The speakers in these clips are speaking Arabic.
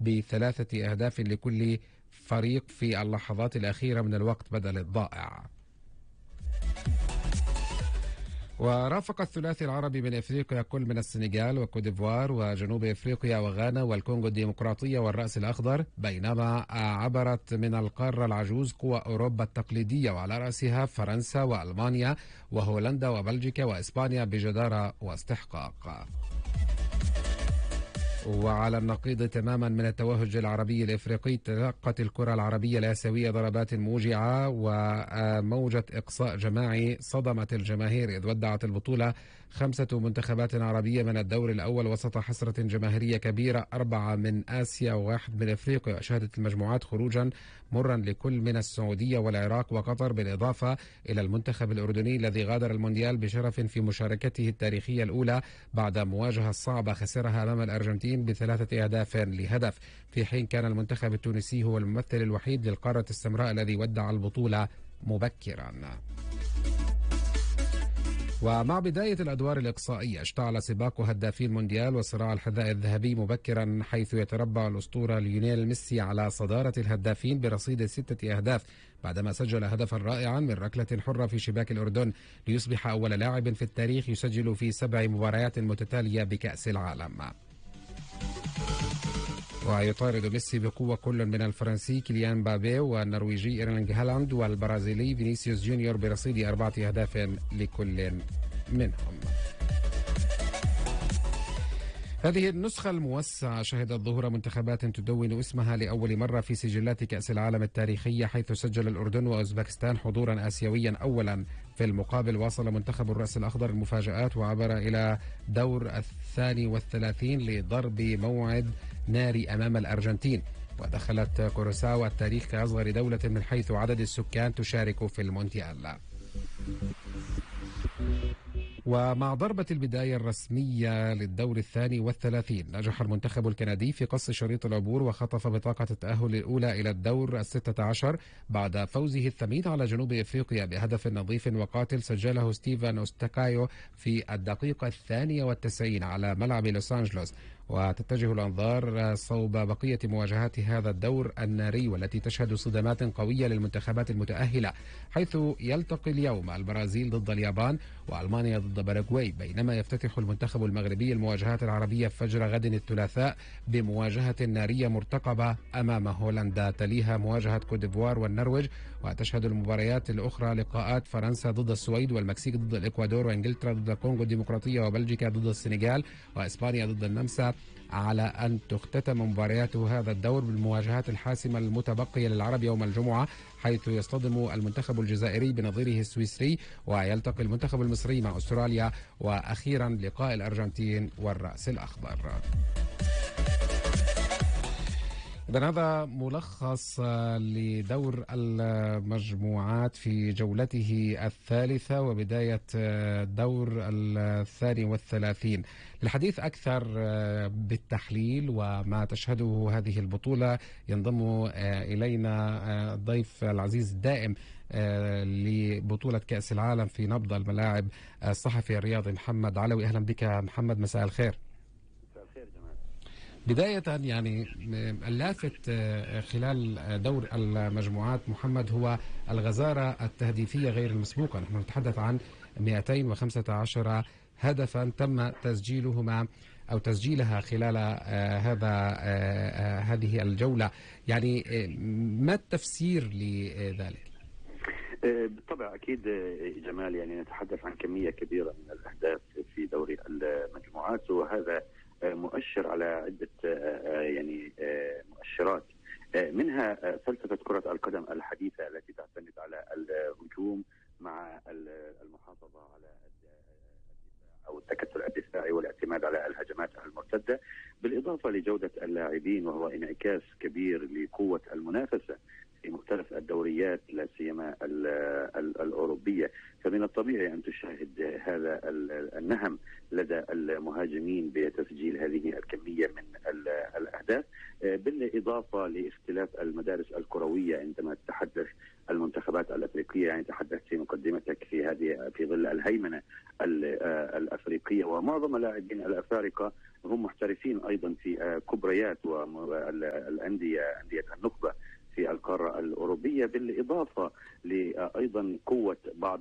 ب3 أهداف لكل فريق في اللحظات الأخيرة من الوقت بدل الضائع. ورافق الثلاثي العربي من افريقيا كل من السنغال وكوديفوار وجنوب افريقيا وغانا والكونغو الديمقراطيه والراس الاخضر، بينما عبرت من القاره العجوز قوى اوروبا التقليديه وعلى راسها فرنسا والمانيا وهولندا وبلجيكا واسبانيا بجداره واستحقاق. وعلى النقيض تماما من التوهج العربي الافريقي، تلقت الكرة العربية الآسيوية ضربات موجعة وموجة إقصاء جماعي صدمت الجماهير، إذ ودعت البطولة 5 منتخبات عربية من الدور الأول وسط حسرة جماهيرية كبيرة، 4 من آسيا و1 من أفريقيا. شهدت المجموعات خروجا مرا لكل من السعودية والعراق وقطر، بالإضافة إلى المنتخب الأردني الذي غادر المونديال بشرف في مشاركته التاريخية الأولى بعد مواجهة صعبة خسرها أمام الأرجنتين ب3 أهداف لهدف، في حين كان المنتخب التونسي هو الممثل الوحيد للقارة السمراء الذي ودع البطولة مبكرا. ومع بداية الأدوار الإقصائية اشتعل سباق هدافي المونديال وصراع الحذاء الذهبي مبكرا، حيث يتربع الأسطورة ليونيل ميسي على صدارة الهدافين برصيد 6 أهداف بعدما سجل هدفا رائعا من ركلة حرة في شباك الأردن، ليصبح أول لاعب في التاريخ يسجل في 7 مباريات متتالية بكأس العالم. ويطارد ميسي بقوة كل من الفرنسي كيليان مبابي والنرويجي إيرلينغ هالاند والبرازيلي فينيسيوس جونيور برصيد 4 أهداف لكل منهم. هذه النسخة الموسعة شهدت ظهور منتخبات تدون اسمها لأول مرة في سجلات كأس العالم التاريخية، حيث سجل الأردن وأوزبكستان حضورا آسيويا أولا. في المقابل واصل منتخب الرأس الأخضر المفاجآت وعبر إلى دور 32 لضرب موعد ناري أمام الأرجنتين، ودخلت كورساوا التاريخ كأصغر دولة من حيث عدد السكان تشارك في المونديال. ومع ضربة البداية الرسمية للدور 32 نجح المنتخب الكندي في قص شريط العبور وخطف بطاقة التأهل الأولى إلى الدور 16 بعد فوزه الثمين على جنوب إفريقيا بهدف نظيف وقاتل سجله ستيفان أوستاكايو في الدقيقة 92 على ملعب لوس أنجلوس. وتتجه الأنظار صوب بقية مواجهات هذا الدور الناري والتي تشهد صدمات قوية للمنتخبات المتأهلة، حيث يلتقي اليوم البرازيل ضد اليابان وألمانيا ضد باراغواي، بينما يفتتح المنتخب المغربي المواجهات العربية فجر غد الثلاثاء بمواجهة نارية مرتقبة أمام هولندا، تليها مواجهة كوديفوار والنرويج. وتشهد المباريات الأخرى لقاءات فرنسا ضد السويد والمكسيك ضد الإكوادور وإنجلترا ضد الكونغو الديمقراطية وبلجيكا ضد السنغال وإسبانيا ضد النمسا، على أن تختتم مباريات هذا الدور بالمواجهات الحاسمة المتبقية للعرب يوم الجمعة، حيث يصطدم المنتخب الجزائري بنظيره السويسري ويلتقي المنتخب المصري مع أستراليا، وأخيرا لقاء الأرجنتين والرأس الأخضر. إذن هذا ملخص لدور المجموعات في جولته الثالثة وبداية دور 32. للحديث أكثر بالتحليل وما تشهده هذه البطولة ينضم إلينا الضيف العزيز الدائم لبطولة كأس العالم في نبض الملاعب، الصحفي الرياضي محمد علوي. أهلا بك محمد، مساء الخير. مساء الخير جمال. بداية يعني اللافت خلال دور المجموعات محمد هو الغزارة التهديفية غير المسبوقة، نحن نتحدث عن 215 هدفا تم تسجيلهما أو تسجيلها خلال هذه الجولة، يعني ما التفسير لذلك؟ بالطبع أكيد جمال، يعني نتحدث عن كمية كبيرة من الأهداف في دوري المجموعات، وهذا مؤشر على عدة يعني مؤشرات، منها فلسفة كرة القدم الحديثة التي تعتمد على الهجوم مع المحافظة على الدفاع أو التكتل الدفاعي والاعتماد على الهجمات المرتدة، بالإضافة لجودة اللاعبين، وهو انعكاس كبير لقوة المنافسة في مختلف الدوريات لا سيما الأوروبية. فمن الطبيعي أن تشاهد هذا النهم لدى المهاجمين بتسجيل هذه الكمية من الأهداف، بالإضافة لاختلاف المدارس الكروية. عندما تتحدث المنتخبات الأفريقية، يعني تحدثت في مقدمتك في ظل الهيمنة الأفريقية، ومعظم اللاعبين الأفارقة هم محترفين أيضا في كبريات والأندية أندية النخبة في القارة الأوروبية، بالإضافة لأيضا قوة بعض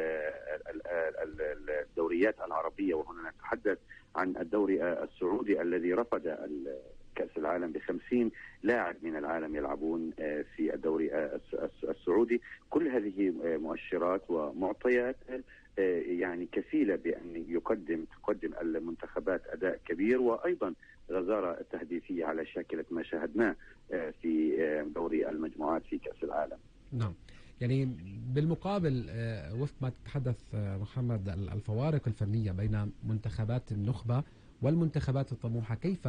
الدوريات العربية. وهنا نتحدث عن الدوري السعودي الذي رفض كأس العالم ب50 لاعب من العالم يلعبون في الدوري السعودي. كل هذه مؤشرات ومعطيات يعني كفيلة بأن تقدم المنتخبات أداء كبير، وأيضا غزارة التهديفية على شاكلة ما شاهدناه في دوري المجموعات في كأس العالم. نعم، يعني بالمقابل وفق ما تتحدث محمد، الفوارق الفنية بين منتخبات النخبة والمنتخبات الطموحة كيف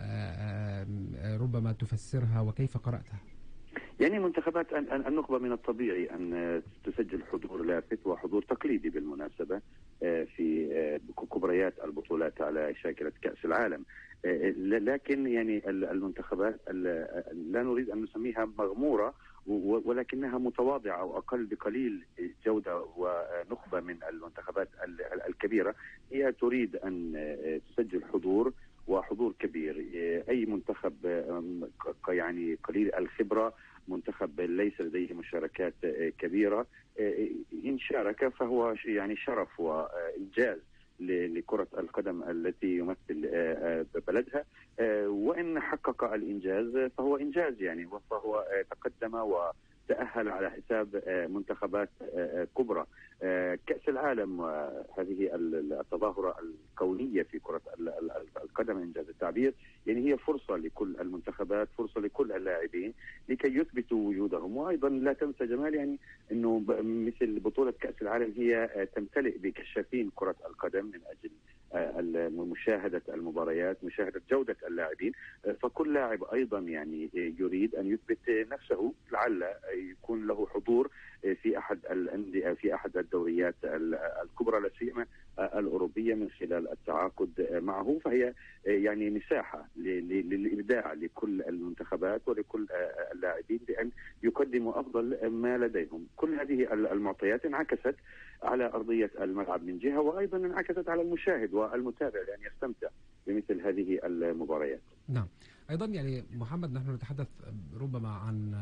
ربما تفسرها وكيف قرأتها؟ يعني منتخبات النخبة من الطبيعي أن تسجل حضور لافت وحضور تقليدي بالمناسبة في كبريات البطولات على شاكلة كأس العالم، لكن يعني المنتخبات لا نريد أن نسميها مغمورة، ولكنها متواضعة أو أقل بقليل جودة ونخبة من المنتخبات الكبيرة. هي تريد أن تسجل حضور وحضور كبير. أي منتخب يعني قليل الخبرة، منتخب ليس لديه مشاركات كبيرة، إن شارك فهو يعني شرف وإنجاز لكرة القدم التي يمثل بلدها، وإن حقق الإنجاز فهو إنجاز يعني، فهو تقدم وتأهل على حساب منتخبات كبرى. كأس العالم هذه التظاهرة الكونية في كرة القدم إنجاز التعبير، يعني هي فرصة لكل المنتخبات، فرصة لكل اللاعبين لكي يثبتوا وجودهم. وأيضا لا تنسى جمال يعني أنه مثل بطولة كأس العالم هي تمتلئ بكشافين كرة القدم من أجل مشاهدة المباريات، مشاهدة جودة اللاعبين، فكل لاعب أيضا يعني يريد أن يثبت نفسه، لعل يكون له حضور في أحد الأندية في أحد الدوريات الكبرى لا سيما الأوروبية من خلال التعاقد معه. فهي يعني مساحة للإبداع لكل المنتخبات ولكل اللاعبين بأن يقدموا أفضل ما لديهم. كل هذه المعطيات انعكست على أرضية الملعب من جهة، وأيضا انعكست على المشاهد والمتابع لأن يستمتع بمثل هذه المباريات. نعم، أيضا يعني محمد نحن نتحدث ربما عن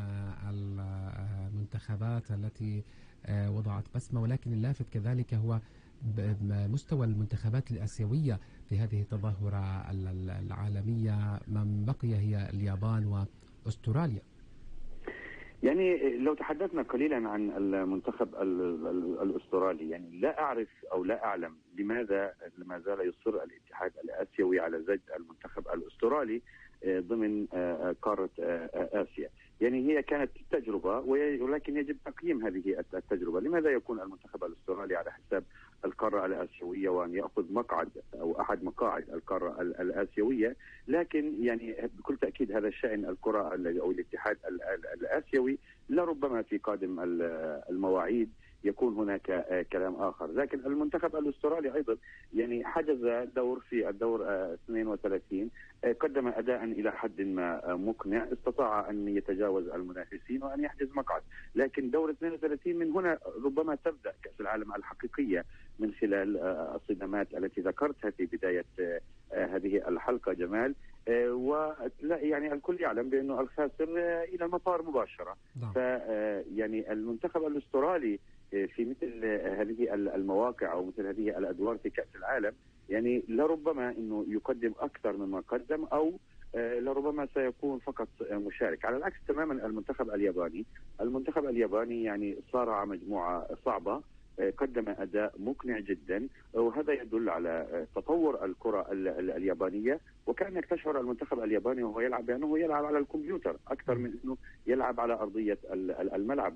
المنتخبات التي وضعت بصمة، ولكن اللافت كذلك هو مستوى المنتخبات الآسيوية في هذه التظاهرة العالمية. من بقي هي اليابان وأستراليا. يعني لو تحدثنا قليلا عن المنتخب الأسترالي، يعني لا أعرف أو لا أعلم لماذا ما زال يصر الاتحاد الآسيوي على زج المنتخب الأسترالي ضمن قارة آسيا. يعني هي كانت تجربة، ولكن يجب تقييم هذه التجربة. لماذا يكون المنتخب الأسترالي على حساب القارة الآسيوية وأن يأخذ مقعد أو أحد مقاعد القارة الآسيوية؟ لكن يعني بكل تأكيد هذا شأن الكرة أو الاتحاد الآسيوي، لربما في قادم المواعيد يكون هناك كلام آخر. لكن المنتخب الأسترالي أيضا يعني حجز دور في الدور 32، قدم أداء إلى حد ما مقنع، استطاع أن يتجاوز المنافسين وأن يحجز مقعد. لكن دور 32 من هنا ربما تبدأ كأس العالم الحقيقية من خلال الصدمات التي ذكرتها في بداية هذه الحلقة جمال. ولا يعني الكل يعلم بأنه الخاسر إلى المطار مباشرة. فيعني المنتخب الأسترالي في مثل هذه المواقع أو مثل هذه الأدوار في كأس العالم يعني لربما أنه يقدم أكثر مما قدم، أو لربما سيكون فقط مشارك. على العكس تماما المنتخب الياباني يعني صارع مجموعة صعبة، قدم أداء مقنع جدا، وهذا يدل على تطور الكرة اليابانية. وكأنك تشعر المنتخب الياباني وهو يلعب بأنه يلعب على الكمبيوتر أكثر من أنه يلعب على أرضية الملعب.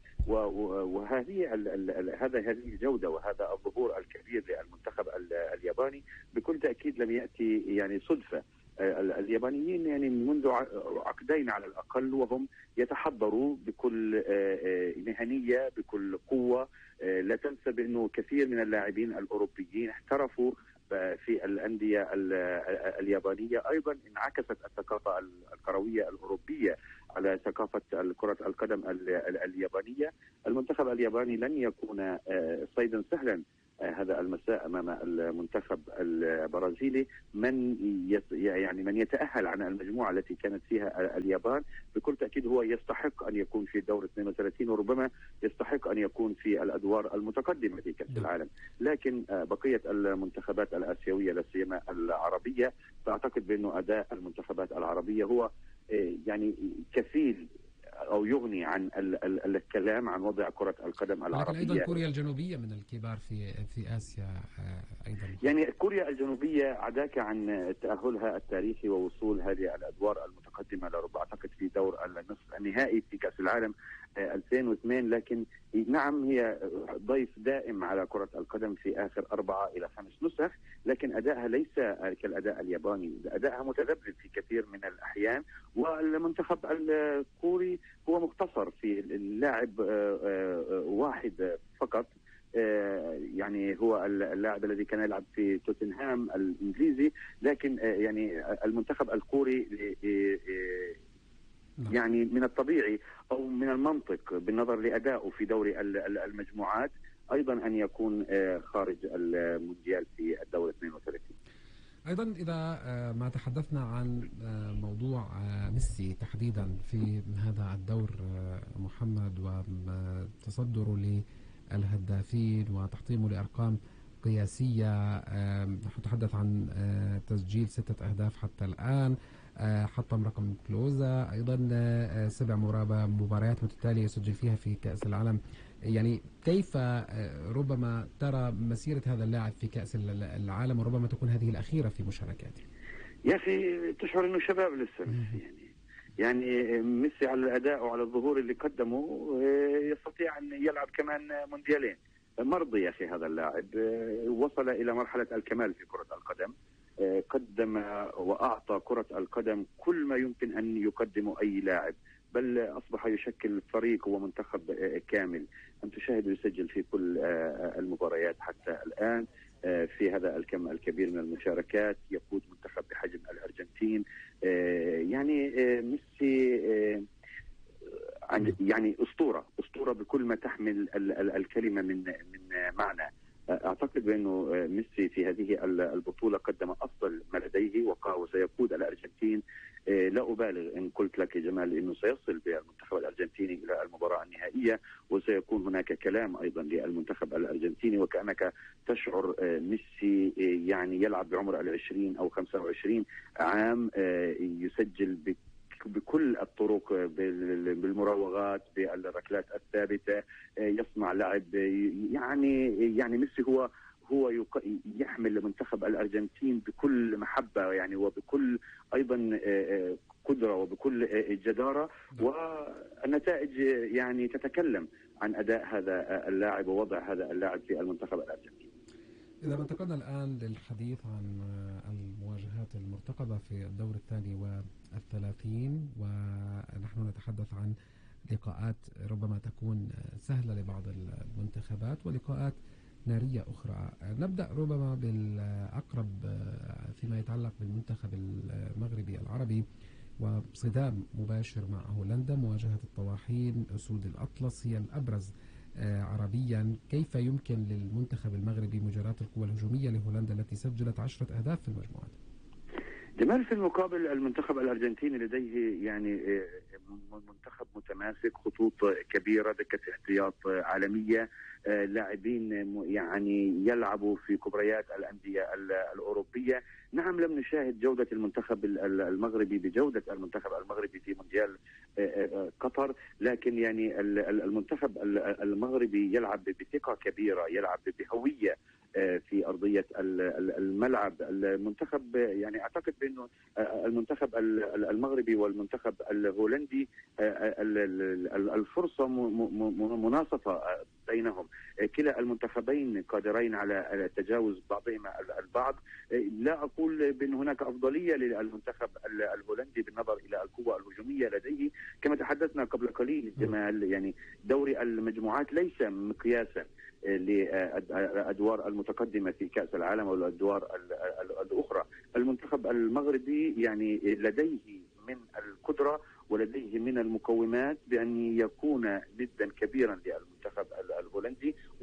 وهذه الجودة وهذا الظهور الكبير للمنتخب الياباني بكل تأكيد لم يأتي يعني صدفة. اليابانيين يعني منذ عقدين على الأقل وهم يتحضروا بكل مهنية بكل قوة. لا تنسى بأنه كثير من اللاعبين الأوروبيين احترفوا في الأندية اليابانية. أيضا انعكست الثقافة الكروية الأوروبية على ثقافة كرة القدم اليابانية. المنتخب الياباني لن يكون صيدا سهلا هذا المساء امام المنتخب البرازيلي من يتاهل عن المجموعه التي كانت فيها اليابان بكل تاكيد هو يستحق ان يكون في دور 32 وربما يستحق ان يكون في الادوار المتقدمه في كاس العالم. لكن بقيه المنتخبات الاسيويه لا سيما العربيه فاعتقد بانه اداء المنتخبات العربيه هو يعني كفيل أو يغني عن الكلام عن وضع كرة القدم العربية. لكن أيضا كوريا الجنوبية من الكبار في آسيا أيضا. يعني كوريا الجنوبية عداك عن تأهلها التاريخي ووصول هذه الأدوار المتقدمة لربع أعتقد في دور النصف النهائي في كأس العالم 2002. لكن نعم هي ضيف دائم على كرة القدم في آخر 4 إلى 5 نسخ، لكن أدائها ليس كالأداء الياباني، أدائها متذبذب في كثير من الأحيان. والمنتخب الكوري هو مقتصر في اللاعب واحد فقط، يعني هو اللاعب الذي كان يلعب في توتنهام الإنجليزي. لكن يعني المنتخب الكوري يعني من الطبيعي أو من المنطق بالنظر لأدائه في دوري المجموعات أيضا أن يكون خارج المونديال في الدور 32. أيضا إذا ما تحدثنا عن موضوع ميسي تحديدا في هذا الدور محمد وتصدره للهدافين وتحطيمه لأرقام قياسية، نتحدث عن تسجيل 6 أهداف حتى الآن، حطم رقم كلوزا، أيضا 7 مباريات متتالية يسجل فيها في كأس العالم. يعني كيف ربما ترى مسيرة هذا اللاعب في كأس العالم وربما تكون هذه الأخيرة في مشاركاته؟ يا أخي تشعر أنه شباب لسه ميسي، يعني ميسي على الأداء وعلى الظهور اللي قدمه يستطيع أن يلعب كمان مونديالين. مرضي يا أخي هذا اللاعب، وصل إلى مرحلة الكمال في كرة القدم، قدم وأعطى كرة القدم كل ما يمكن أن يقدمه أي لاعب، بل أصبح يشكل فريق ومنتخب كامل. أن تشاهد يسجل في كل المباريات حتى الآن في هذا الكم الكبير من المشاركات، يقود منتخب بحجم الأرجنتين. يعني ميسي يعني أسطورة بكل ما تحمل الكلمة من معنى. أعتقد بأنه ميسي في هذه البطولة قدم أفضل ما لديه وسيقود الأرجنتين. لا أبالغ إن قلت لك يا جمال أنه سيصل بالمنتخب الأرجنتيني إلى المباراة النهائية، وسيكون هناك كلام أيضا للمنتخب الأرجنتيني. وكأنك تشعر ميسي يعني يلعب بعمر 20 أو 25 عام، يسجل بكل الطرق، بالمراوغات، بالركلات الثابتة، يصنع لعب. يعني ميسي هو يحمل منتخب الأرجنتين بكل محبة يعني، وبكل أيضا قدرة وبكل جدارة، والنتائج يعني تتكلم عن أداء هذا اللاعب ووضع هذا اللاعب في المنتخب الأرجنتيني. إذا انتقلنا الآن للحديث عن المواجهات المرتقبة في الدور 32 ونحن نتحدث عن لقاءات ربما تكون سهلة لبعض المنتخبات ولقاءات نارية أخرى. نبدأ ربما بالأقرب فيما يتعلق بالمنتخب المغربي العربي، وصدام مباشر مع هولندا. مواجهة الطواحين أسود الأطلس هي الأبرز عربيا. كيف يمكن للمنتخب المغربي مجاراة القوى الهجومية لهولندا التي سجلت 10 أهداف في المجموعات؟ جمال، في المقابل المنتخب الأرجنتيني لديه يعني منتخب متماسك، خطوط كبيرة، دكة احتياط عالمية، لاعبين يعني يلعبوا في كبريات الأندية الأوروبية. نعم لم نشاهد جودة المنتخب المغربي بجودة المنتخب المغربي في مونديال قطر، لكن يعني المنتخب المغربي يلعب بثقة كبيرة، يلعب بهوية في أرضية الملعب. المنتخب يعني أعتقد بأنه المنتخب المغربي والمنتخب الهولندي الفرصة مناصفة بينهم، كلا المنتخبين قادرين على تجاوز بعضهما البعض. لا أقول بأن هناك أفضلية للمنتخب الهولندي بالنظر إلى القوة الهجومية لديه. كما تحدثنا قبل قليل جمال، يعني دوري المجموعات ليس مقياسا للأدوار المتقدمة في كأس العالم أو الأدوار الأخرى. المنتخب المغربي يعني لديه من القدرة ولديه من المقومات بأن يكون ندا كبيرا للمنتخب الهولندي،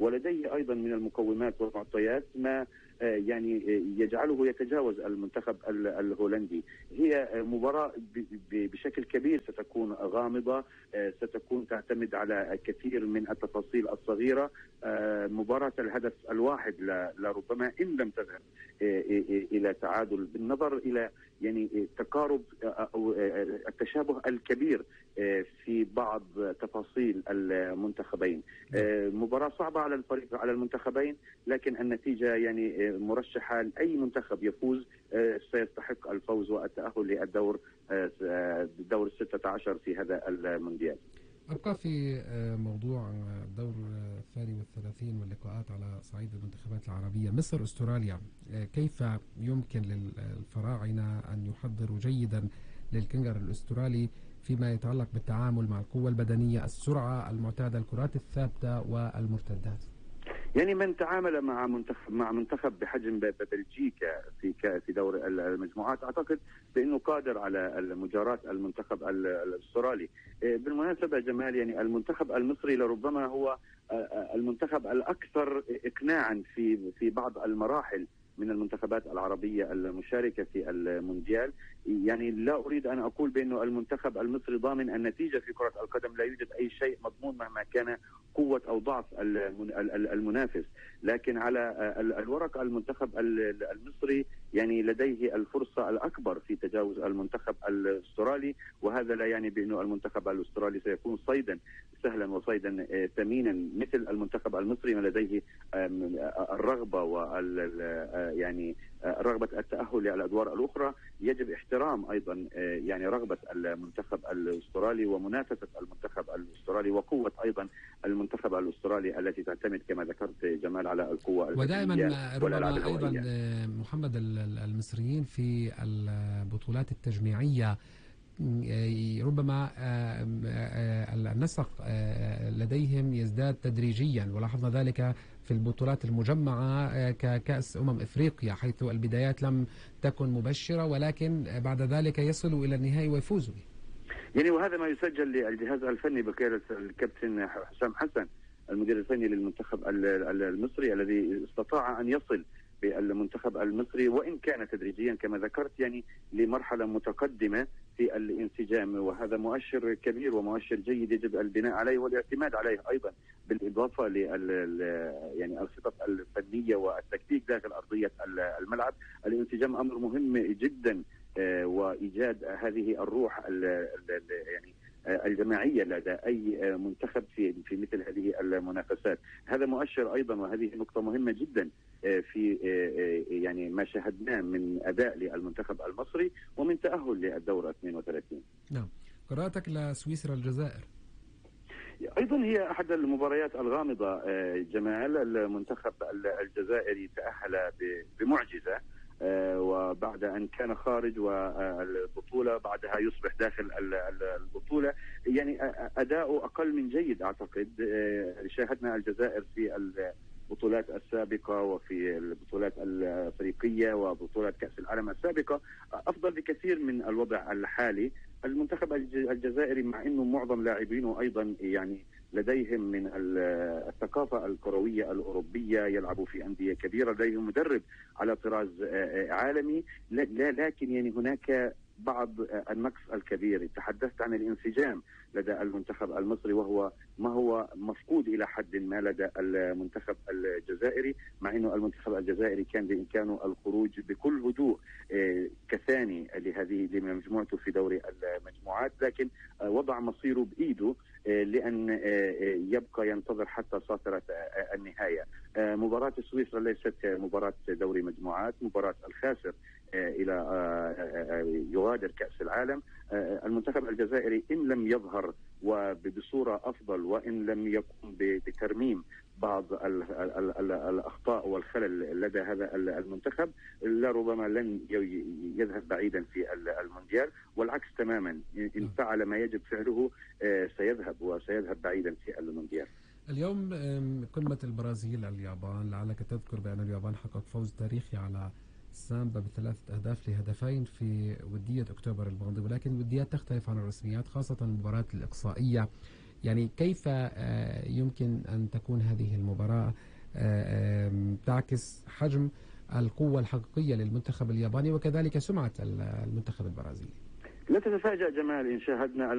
ولديه أيضا من المقومات والمعطيات ما يعني يجعله يتجاوز المنتخب الهولندي. هي مباراة بشكل كبير ستكون غامضة، ستكون تعتمد على كثير من التفاصيل الصغيرة. مباراة الهدف الواحد لربما إن لم تذهب إلى تعادل، بالنظر إلى يعني تقارب أو التشابه الكبير في بعض تفاصيل المنتخبين. مباراة صعبة على المنتخبين، لكن النتيجة يعني مرشحة لأي منتخب يفوز سيستحق الفوز والتأهل للدور الدور 16 في هذا المونديال. أبقى في موضوع الدور الثاني والثلاثين واللقاءات على صعيد المنتخبات العربية. مصر أستراليا، كيف يمكن للفراعنة أن يحضروا جيدا للكنغر الأسترالي فيما يتعلق بالتعامل مع القوة البدنية، السرعة المعتادة، الكرات الثابتة والمرتدات؟ يعني من تعامل مع منتخب بحجم بلجيكا في دور المجموعات، اعتقد بانه قادر على مجاراة المنتخب الاسترالي. بالمناسبة جمال، يعني المنتخب المصري لربما هو المنتخب الاكثر اقناعا في بعض المراحل من المنتخبات العربية المشاركة في المونديال. يعني لا أريد أن أقول بأنه المنتخب المصري ضامن النتيجة في كرة القدم، لا يوجد أي شيء مضمون مهما كان قوة أو ضعف المنافس، لكن على الورق المنتخب المصري يعني لديه الفرصة الأكبر في تجاوز المنتخب الأسترالي، وهذا لا يعني بأنه المنتخب الأسترالي سيكون صيدا سهلا وصيدا ثمينا مثل المنتخب المصري، ما لديه الرغبة يعني رغبة التأهل للأدوار الأخرى. يجب احترام أيضا يعني رغبة المنتخب الأسترالي ومنافسة المنتخب الأسترالي وقوة أيضا المنتخب الأسترالي التي تعتمد كما ذكرت جمال على القوة ودائما ربما أيضا محمد المصريين في البطولات التجميعية ربما النسق لديهم يزداد تدريجيا، ولاحظنا ذلك في البطولات المجمعة ككأس إفريقيا، حيث البدايات لم تكن مبشرة ولكن بعد ذلك يصلوا إلى النهائي ويفوزوا. يعني وهذا ما يسجل للجهاز الفني بقيادة الكابتن حسام حسن المدير الفني للمنتخب المصري، الذي استطاع أن يصل بالمنتخب المصري وإن كان تدريجيا كما ذكرت يعني لمرحلة متقدمة في الانسجام، وهذا مؤشر كبير ومؤشر جيد يجب البناء عليه والاعتماد عليه أيضا، بالإضافة يعني الخطط الفنية والتكتيك داخل أرضية الملعب. الانسجام أمر مهم جدا، وإيجاد هذه الروح يعني الجماعية لدى أي منتخب في مثل هذه المنافسات. هذا مؤشر أيضا، وهذه نقطة مهمة جدا في يعني ما شاهدناه من أداء للمنتخب المصري ومن تأهل للدور 32. نعم، قراءتك لسويسرا الجزائر أيضا هي أحد المباريات الغامضة جمال. المنتخب الجزائري تأهل بمعجزة، وبعد أن كان خارج والبطولة بعدها يصبح داخل البطولة. يعني أداؤه أقل من جيد أعتقد. شاهدنا الجزائر في البطولات السابقة وفي البطولات الأفريقية وبطولات كأس العالم السابقة أفضل بكثير من الوضع الحالي. المنتخب الجزائري مع أنه معظم لاعبينه أيضا يعني لديهم من الثقافة الكروية الأوروبية، يلعبوا في أندية كبيرة، لديهم مدرب على طراز عالمي، لكن يعني هناك بعض النقص الكبير. تحدثت عن الانسجام لدى المنتخب المصري، وهو ما هو مفقود إلى حد ما لدى المنتخب الجزائري، مع أنه المنتخب الجزائري كان بإمكانه الخروج بكل هدوء كثاني لمجموعته في دوري المجموعات، لكن وضع مصيره بإيده لأن يبقى ينتظر حتى صافرة النهاية. مباراة سويسرا ليست مباراة دوري مجموعات، مباراة الخاسر إلى يغادر كأس العالم. المنتخب الجزائري إن لم يظهر وبصورة أفضل، وإن لم يقوم بترميم بعض الأخطاء والخلل لدى هذا المنتخب، لربما لن يذهب بعيدا في المونديال، والعكس تماما. إن فعل ما يجب فعله سيذهب بعيدا في المونديال. اليوم قمة البرازيل اليابان، لعلك تذكر بأن اليابان حقق فوز تاريخي على سامبا ب3 أهداف ل2 في ودية أكتوبر الماضي، ولكن الوديات تختلف عن الرسميات، خاصة المباراة الإقصائية يعني كيف يمكن أن تكون هذه المباراة تعكس حجم القوة الحقيقية للمنتخب الياباني وكذلك سمعة المنتخب البرازيلي؟ لا تتفاجأ جمال إن شاهدنا